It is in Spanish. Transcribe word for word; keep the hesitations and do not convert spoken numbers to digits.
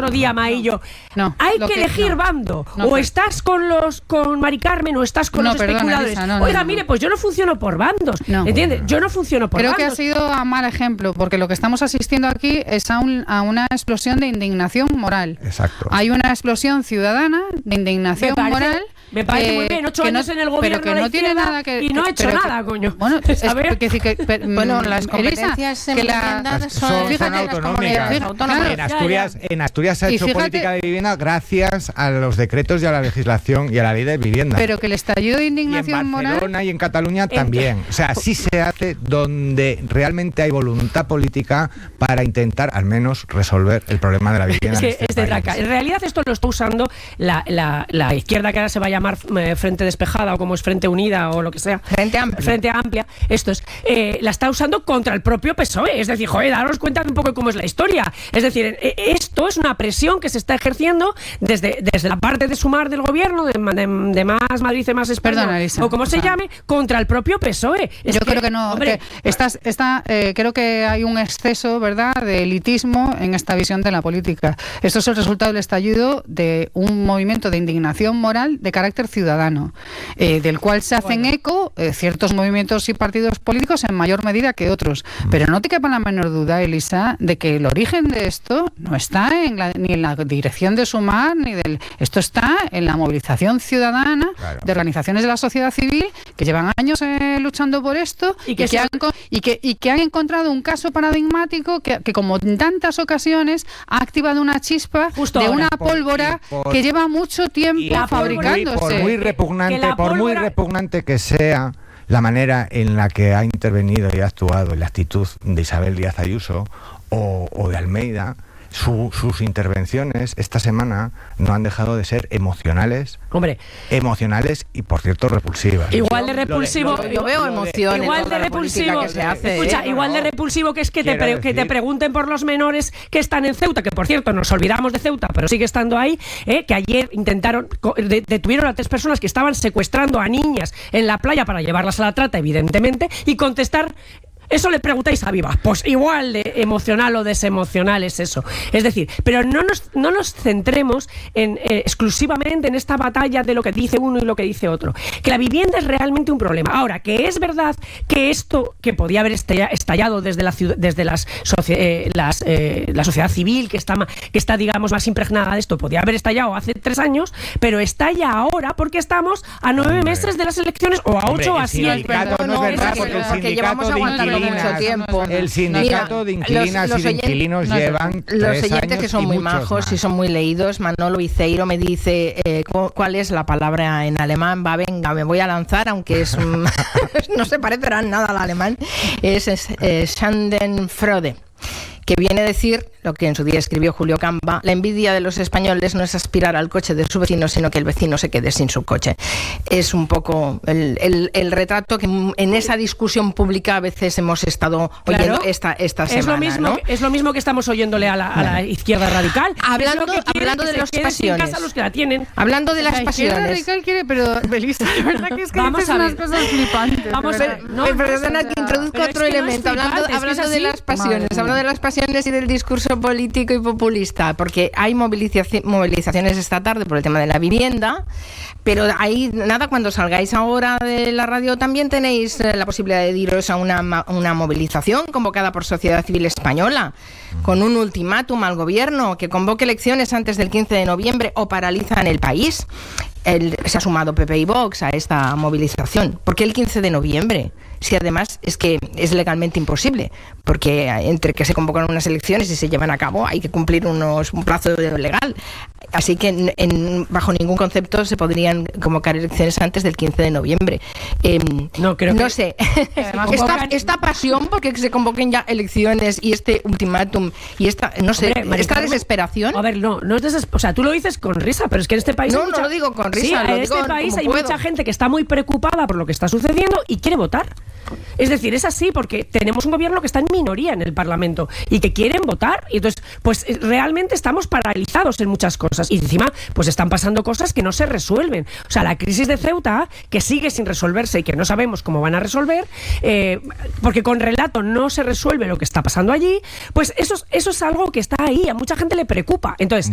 otro día, Maillo. No, Hay que, que elegir no. bando. No, o pero... estás con los con Mari Carmen o estás con no, los perdona, especuladores. Elisa, no, Oiga, no, no. mire, pues yo no funciono por bandos. No. ¿Entiendes? Yo no funciono por Creo bandos. que ha sido a mal ejemplo, porque lo que estamos asistiendo aquí es a, un, a una explosión de indignación moral. Exacto. Hay una explosión ciudadana de indignación Me parece, moral. Me parece que, muy bien, ocho que años no, en el gobierno pero que no tiene nada que y no ha hecho pero nada, que, coño. Bueno, es, a ver. que, que, que, bueno, las competencias Elisa, en que la, vivienda son, son, son fíjate, autonómicas. las autónomas. En Asturias, en Asturias se ha Y hecho fíjate, política de vivienda gracias a los decretos y a la legislación y a la ley de vivienda. Pero que el estallido de indignación y en moral. Barcelona y en Cataluña también. O sea, sí se hace donde realmente hay voluntad política para intentar al menos resolver el problema de la vivienda. Es que en este es de país. traca. En realidad esto lo está usando la, la, la izquierda, que ahora se va a llamar eh, Frente Despejada o como es Frente Unida o lo que sea. Frente Amplia. Frente Amplia. Esto es, eh, la está usando contra el propio P S O E. Es decir, joder, daros cuenta un poco de cómo es la historia. Es decir, eh, esto es una presión que se está ejerciendo desde, desde la parte de Sumar del gobierno, de, de, de Más Madrid y Más España, Perdona, Elisa, o como se o sea, llame, contra el propio P S O E. Es Yo que, creo que no. hombre, Que estás, está, eh, creo que hay un exceso, ¿verdad?, de elitismo en esta visión de la política. Esto es el resultado del estallido de un movimiento de indignación moral de carácter ciudadano, eh, del cual se hacen bueno. eco eh, ciertos movimientos y partidos políticos en mayor medida que otros. Pero no te quepa la menor duda, Elisa, de que el origen de esto no está en la, ni en la dirección de Sumar, ni del. Esto está en la movilización ciudadana claro. de organizaciones de la sociedad civil que llevan años eh, luchando por esto y que, y, que han, y, que, y que han encontrado un caso paradigmático que, que como en tantas ocasiones, ha activado una chispa Justo de ahora. una pólvora por, por, que lleva mucho tiempo fabricándose. Por muy repugnante, que por pólvora... muy repugnante que sea la manera en la que ha intervenido y ha actuado en la actitud de Isabel Díaz Ayuso o, o de Almeida, Su, sus intervenciones esta semana no han dejado de ser emocionales, hombre, emocionales y por cierto repulsivas. Igual de repulsivo, lo de, lo de, yo veo emociones. Igual de repulsivo, que se hace, escucha, ¿eh? igual de repulsivo que es que te, pre, que te pregunten por los menores que están en Ceuta, que por cierto nos olvidamos de Ceuta, pero sigue estando ahí, ¿eh? Que ayer intentaron de, detuvieron a tres personas que estaban secuestrando a niñas en la playa para llevarlas a la trata, evidentemente, y contestar. Eso le preguntáis a Viva, pues igual de emocional o desemocional es eso. Es decir, pero no nos, no nos centremos en, eh, exclusivamente en esta batalla de lo que dice uno y lo que dice otro. Que la vivienda es realmente un problema. Ahora, que es verdad que esto que podía haber estallado desde la, desde las, eh, las, eh, la sociedad civil, que está, que está, digamos, más impregnada de esto, podía haber estallado hace tres años, pero estalla ahora porque estamos a nueve Hombre. meses de las elecciones, o a ocho o a siete. No, no es verdad, porque el sindicato de inquilinos mucho tiempo. El sindicato Mira, de inquilinas los, los y de inquilinos oyen, llevan los tres oyentes años que son muy majos más. y son muy leídos. Manolo Viceiro me dice eh, cuál es la palabra en alemán. Va, venga, me voy a lanzar, aunque es no se parecerá nada al alemán. Es, es eh, Schadenfreude, que viene a decir lo que en su día escribió Julio Camba: la envidia de los españoles no es aspirar al coche de su vecino, sino que el vecino se quede sin su coche. Es un poco el, el, el retrato que en esa discusión pública a veces hemos estado oyendo claro, esta, esta semana. Es lo, mismo, ¿no? es lo mismo que estamos oyéndole a la, a la izquierda radical. Hablando, hablando de las pasiones. Casa los que la tienen. Hablando de las la pasiones. La izquierda radical quiere, pero Belisa, la verdad que es que vamos dices a ver. unas cosas flipantes. Vamos a ver. No, pero perdona no, que introduzco otro es que elemento. No es flipante, hablando es hablando de las pasiones. Hablando de las pasiones y del discurso político y populista, porque hay movilizaci- movilizaciones esta tarde por el tema de la vivienda, pero ahí nada, cuando salgáis ahora de la radio también tenéis eh, la posibilidad de iros a una, una movilización convocada por Sociedad Civil Española, con un ultimátum al gobierno que convoque elecciones antes del quince de noviembre o paralizan el país. El, se ha sumado P P y Vox a esta movilización. ¿Por qué el quince de noviembre? Si además es que es legalmente imposible, porque entre que se convocan unas elecciones y se llevan a cabo hay que cumplir unos, un plazo legal. Así que en, en, bajo ningún concepto se podrían convocar elecciones antes del quince de noviembre. Eh, no creo no que... sé. esta, esta pasión porque se convoquen ya elecciones y este ultimátum y esta, no sé, Hombre, esta desesperación. A ver, no, no es deses... o sea, tú lo dices con risa, pero es que en este país no, hay mucha... no lo digo con risa. Sí, lo en digo este país hay puedo. mucha gente que está muy preocupada por lo que está sucediendo y quiere votar. Es decir, es así porque tenemos un gobierno que está en minoría en el Parlamento y que quieren votar, y entonces pues realmente estamos paralizados en muchas cosas y encima pues están pasando cosas que no se resuelven. O sea, la crisis de Ceuta, que sigue sin resolverse y que no sabemos cómo van a resolver, eh, porque con relato no se resuelve lo que está pasando allí, pues eso, eso es algo que está ahí, a mucha gente le preocupa. Entonces